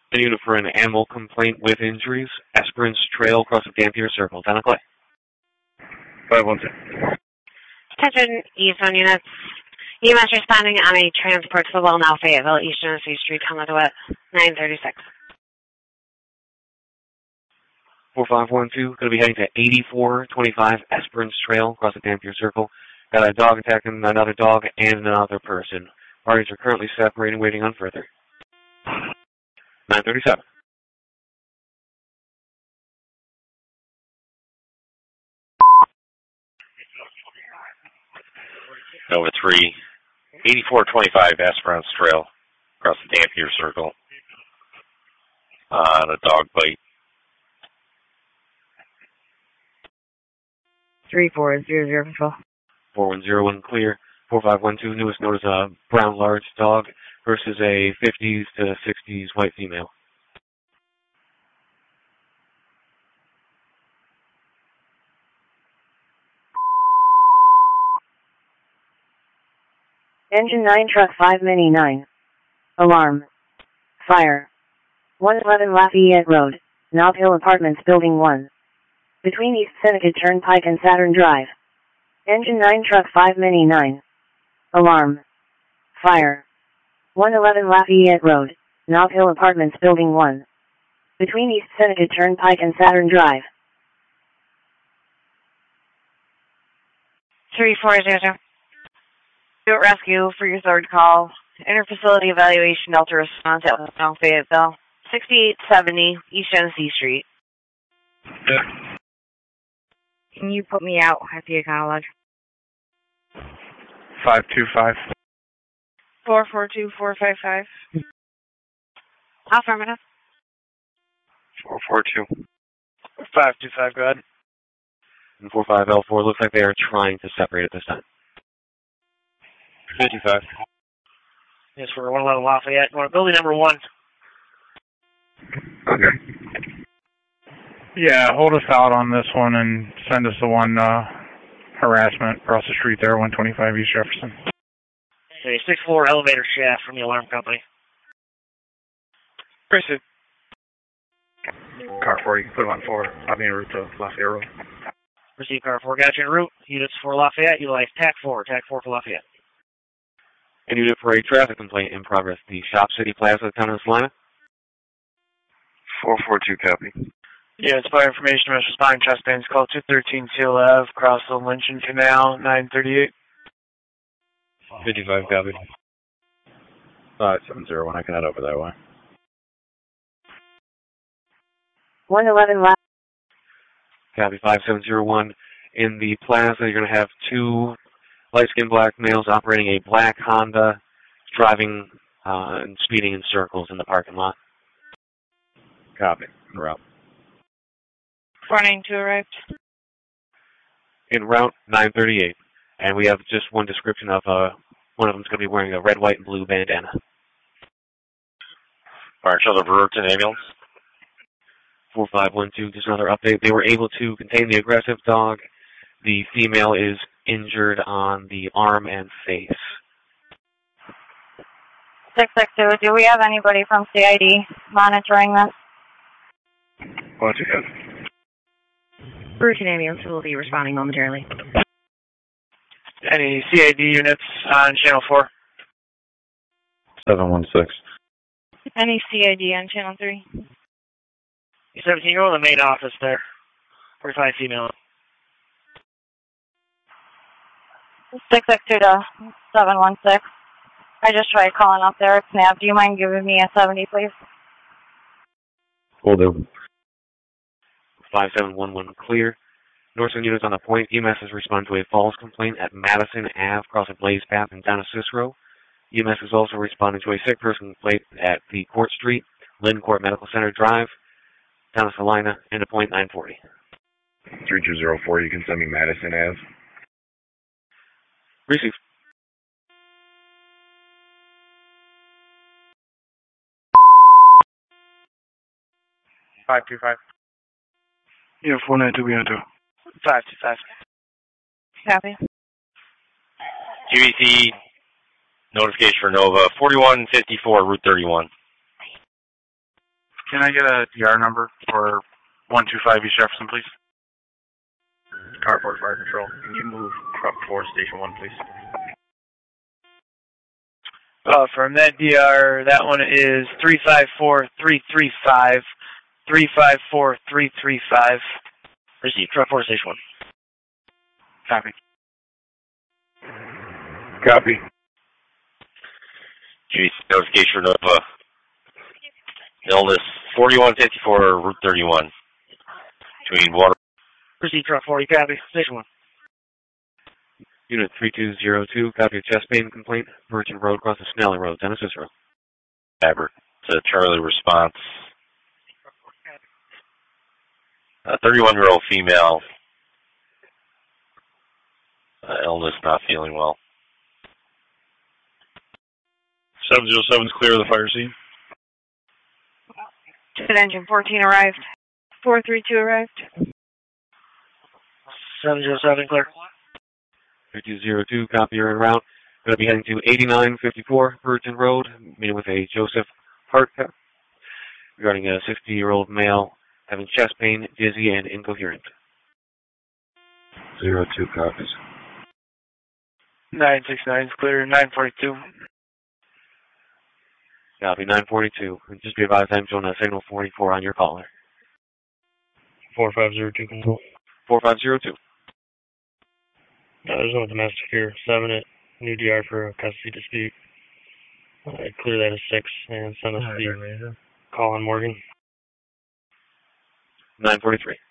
A unit for an animal complaint with injuries. Esperance Trail, across the Dampier Circle. Down at Clay. 512. Attention, Eastern units. EMS responding on a transport to the Well-Now Fayetteville, East Genesee Street, Conduit 936. 4512, going to be heading to 8425 Esperance Trail, across the Dampier Circle. Got a dog attacking another dog and another person. Parties are currently separating, waiting on further. 937. Nova 3, 8425 Esperance Trail, across the Dampier Circle. On a dog bite. 3400 control. 4101 clear. 4512, newest note is a brown large dog versus a 50s to 60s white female. Engine 9 truck 5 Mini 9. Alarm. Fire. 111 Lafayette Road, Nob Hill Apartments Building 1. Between East Seneca Turnpike and Saturn Drive. Engine 9 truck 5 Mini 9. Alarm. Fire. 111 Lafayette Road, Nob Hill Apartments Building 1. Between East Seneca Turnpike and Saturn Drive. 3400. Rescue for your third call. Inter-facility evaluation, Delta response at Well-Now Fayetteville, 6870 East Genesee Street. Yeah. Can you put me out at the account lodge? 525. 442455. Affirmative. 442. 525, go ahead. And 45L4 looks like they are trying to separate at this time. 55. Yes, we're 111 Lafayette. We're building number 1. Okay. Yeah, hold us out on this one and send us the one harassment across the street there, 125 East Jefferson. A 6th floor elevator shaft from the alarm company. Appreciate Car 4, you can put them on 4. I'll be en route to Lafayette Road. Receive car 4, got you en route. Units for Lafayette, utilize TAC 4 for Lafayette. A unit for a traffic complaint in progress. The Shop City Plaza, town of Salina. 442, copy. Yeah, it's by information, Rush responding, trust names, call 213 Seal Ave, across the Lynchon Canal, 938. 55, copy. 5701, I can head over that way. 111 Copy 5701. In the plaza, you're going to have two light-skinned black males operating a black Honda, driving and speeding in circles in the parking lot. Copy. En route. 492 arrived. En route, 938. And we have just one description of one of them's going to be wearing a red, white, and blue bandana. Marshal of Brewerton Ambulance. 4512, just another update. They were able to contain the aggressive dog. The female is injured on the arm and face. 662, do we have anybody from CID monitoring this? What you got? Brewerton Ambulance will be responding momentarily. Any CID units on Channel 4? 716. Any CID on Channel 3? 17-year-old in the main office there. 45 female. 662 to 716. I just tried calling up there. It's Nav. Do you mind giving me a 70, please? Will do. 5711 clear. Northern units on the point. EMS has responded to a false complaint at Madison Ave, crossing Blaze Path and down to Cicero. EMS is also responding to a sick person complaint at the Court Street, Lynn Court Medical Center Drive, down to Salina, and a point 940. 3204, you can send me Madison Ave. Receive. Five two five. Yeah, 492, we on 525. Copy. QEC notification for Nova 4154 Route 31. Can I get a DR number for 125 East Jefferson, please? Carport Fire Control. Can you move truck 4, Station 1, please? From that DR, that one is 354-335. 354-335. Receive. Truck 4, Station 1. Copy. Copy. Judy, notification of illness 4154 Route 31 between Water. Proceed, truck 40, copy. Station 1. Unit 3202, copy of chest pain complaint, Virgin Road, across the Snelling Road, Dennis Cicero. Abbott. It's a Charlie response. A 31-year-old female. Illness, not feeling well. 707 is clear of the fire scene. Jet engine 14 arrived. 432 arrived. 707, clear. 3202, copy, you're en route. Going to be heading to 8954 Virgin Road, meeting with a Joseph Hartka regarding a 60-year-old male having chest pain, dizzy, and incoherent. 02 copies. 969 is clear. 942. Copy, 942. Just be advised I'm showing a signal 44 on your caller. 4502 control. 4502. There's one with the Master Secure 7 at New DR for a custody dispute. Clear that as 6 and send us the call on Morgan. 943.